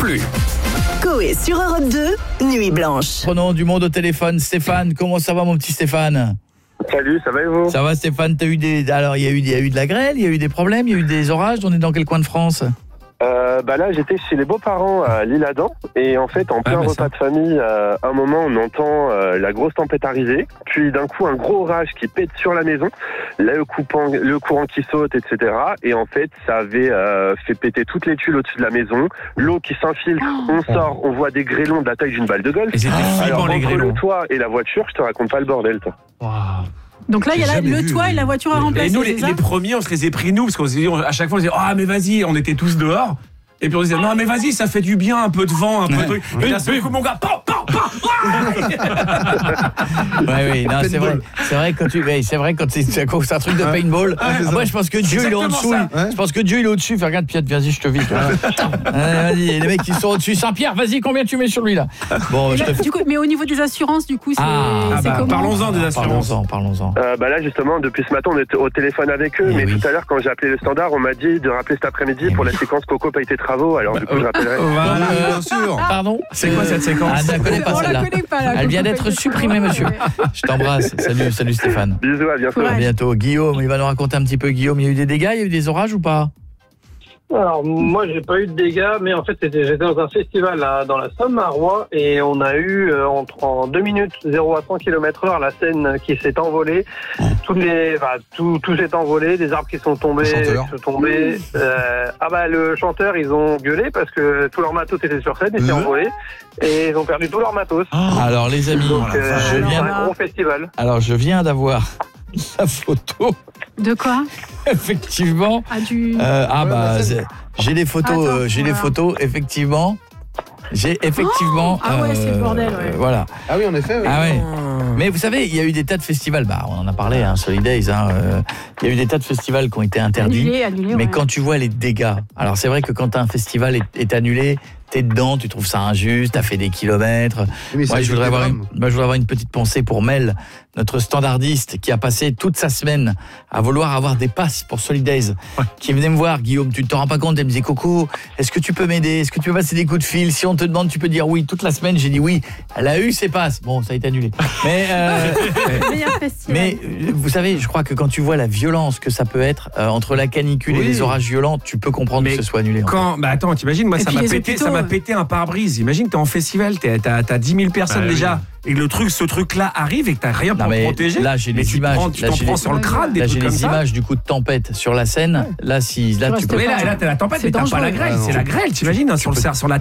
plus. Coé sur Europe 2, Nuit Blanche. Prenons du monde au téléphone. Stéphane, comment ça va mon petit Stéphane ? Salut, ça va et vous ? Ça va Stéphane, alors il y a eu de la grêle, il y a eu des problèmes, il y a eu des orages, on est dans quel coin de France ? Là, j'étais chez les beaux-parents à l'Isle-Adam et en fait, en plein repas de famille, à un moment, on entend la grosse tempête arriver, puis d'un coup, un gros orage qui pète sur la maison, là, le courant qui saute, etc. Et en fait, ça avait fait péter toutes les tuiles au-dessus de la maison, l'eau qui s'infiltre, on sort, on voit des grêlons de la taille d'une balle de golf. Et c'était flippant, les grêlons. Entre le toit et la voiture, je te raconte pas le bordel, toi. Wow. Donc là, il y a le toit et la voiture à remplacer. Et nous, les premiers, on se les a pris nous, parce qu'on s'est dit, à chaque fois, on se disait, ah, mais vas-y, on était tous dehors. Et puis on se disait, non, mais vas-y, ça fait du bien, un peu de vent, un peu de truc. Et là, c'est mon gars, oui, non, c'est vrai quand c'est un truc de paintball. Moi, je pense que Dieu il est en dessous. Je pense que Dieu il est au-dessus. Fais regarde Pierre, vas-y, je te vise. Vas-y, les mecs qui sont au-dessus. Saint-Pierre, vas-y, combien tu mets sur lui là ? Bon, du coup, mais au niveau des assurances, du coup, c'est comment ? Parlons-en des assurances. Parlons-en. Là, justement, depuis ce matin, on est au téléphone avec eux, mais tout à l'heure, quand j'ai appelé le standard, on m'a dit de rappeler cet après-midi pour la séquence Coco paye tes travaux. Alors du coup, je rappellerai. Bien sûr. Pardon ? C'est quoi cette séquence ? Je la connais pas celle-là. Elle vient d'être supprimée, monsieur. Je t'embrasse. Salut Stéphane. Bisous, à bientôt. À bientôt. Guillaume, il va nous raconter un petit peu. Guillaume, il y a eu des dégâts, il y a eu des orages ou pas ? Alors moi j'ai pas eu de dégâts, mais en fait j'étais dans un festival là, dans la Somme à Rouen, et on a eu en 2 minutes 0 à 100 km/h la scène qui s'est envolée, tout s'est envolé, des arbres qui sont tombés, le chanteur, ils ont gueulé parce que tout leur matos était sur scène et s'est envolé et ils ont perdu tout leur matos. Alors les amis, je viens d'avoir la photo. De quoi ? Effectivement. J'ai les photos. Les photos. Effectivement. C'est le bordel. Ouais. Voilà. Ah oui, en effet. Oui. Ah ouais. Mais vous savez, il y a eu des tas de festivals. On en a parlé, Solidays. Il y a eu des tas de festivals qui ont été interdits. Annulés, mais quand tu vois les dégâts, alors c'est vrai que quand un festival est annulé, t'es dedans, tu trouves ça injuste, t'as fait des kilomètres. Oui, moi, je voudrais avoir une petite pensée pour Mel, notre standardiste, qui a passé toute sa semaine à vouloir avoir des passes pour Solidays, qui venait me voir, Guillaume, tu ne te rends pas compte, elle me disait, Coco, est-ce que tu peux m'aider ? Est-ce que tu peux passer des coups de fil ? Si on te demande, tu peux dire oui. Toute la semaine, j'ai dit oui. Elle a eu ses passes. Bon, ça a été annulé. Mais vous savez, je crois que quand tu vois la violence que ça peut être entre la canicule et les orages violents, tu peux comprendre que ce soit annulé. Attends, t'imagines, moi ça m'a pété un pare-brise. Imagine, t'es en festival, t'as 10 000 personnes déjà. Et ce truc-là arrive et que t'as rien pour te protéger. Là, j'ai les images. Tu t'en prends sur le crâne, des trucs comme ça. Là, j'ai les images du coup de tempête sur la scène. Là, tu peux. Mais là, t'as la tempête, mais t'as pas la grêle. C'est la grêle, t'imagines, sur la